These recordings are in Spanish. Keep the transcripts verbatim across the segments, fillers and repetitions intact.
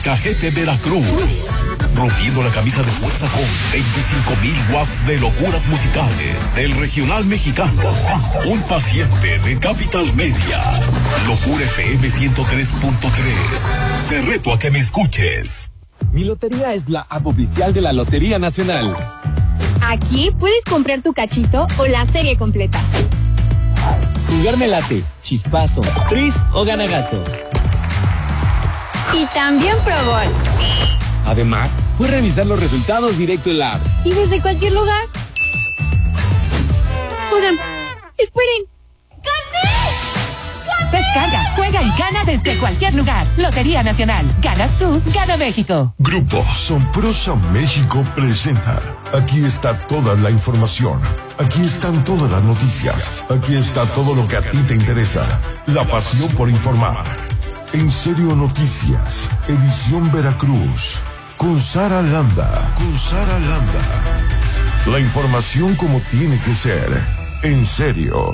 Cajete Veracruz, rompiendo la camisa de fuerza con veinticinco mil watts de locuras musicales del regional mexicano. Un paciente de Capital Media. Locura F M ciento tres punto tres. Te reto a que me escuches. Mi lotería es la app oficial de la Lotería Nacional. Aquí puedes comprar tu cachito o la serie completa. Jugarme late, chispazo, tris o ganagato. Y también Pro Bowl. Además, puedes revisar los resultados directo en la app. Y desde cualquier lugar. Oigan, esperen. ¡Gané! Descarga, juega y gana desde cualquier lugar. Lotería Nacional. Ganas tú, gana México. Grupo Somprosa México presenta. Aquí está toda la información. Aquí están todas las noticias. Aquí está todo lo que a ti te interesa. La pasión por informar. En Serio Noticias, edición Veracruz, con Sara Landa, con Sara Landa. La información como tiene que ser, en serio.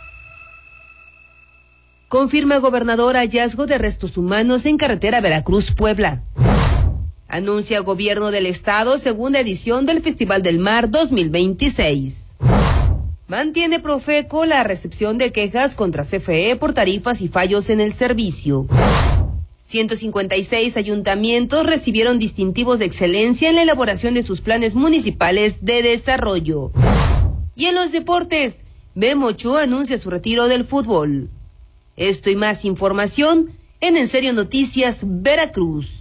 Confirma gobernador hallazgo de restos humanos en carretera Veracruz-Puebla. Anuncia gobierno del estado segunda edición del Festival del Mar dos mil veintiséis. Mantiene Profeco la recepción de quejas contra C F E por tarifas y fallos en el servicio. ciento cincuenta y seis ayuntamientos recibieron distintivos de excelencia en la elaboración de sus planes municipales de desarrollo. Y en los deportes, Memo Ochoa anuncia su retiro del fútbol. Esto y más información en En Serio Noticias Veracruz.